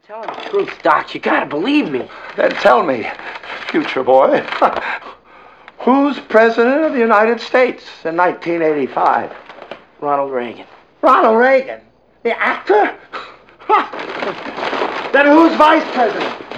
telling the truth, Doc. You gotta believe me. Then tell me, future boy, who's president of the United States in 1985? Ronald Reagan. Ronald Reagan? The actor? Then who's vice president?